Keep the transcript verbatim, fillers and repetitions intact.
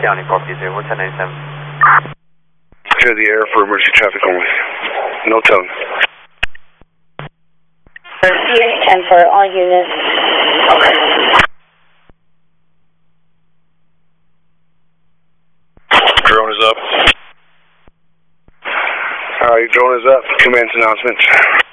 County, four zero zero, ten ninety-seven. Clear the air for emergency traffic only. No tone. And for all units. Okay. Drone is up. Alright, drone is up. Commence announcement.